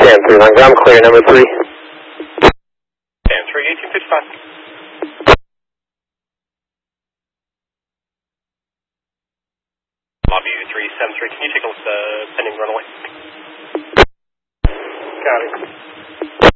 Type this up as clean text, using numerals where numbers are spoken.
Stan 31, ground clear, number 3. Stan 3, 1855. Lobby 373, can you take a look at the pending runaway? Got it.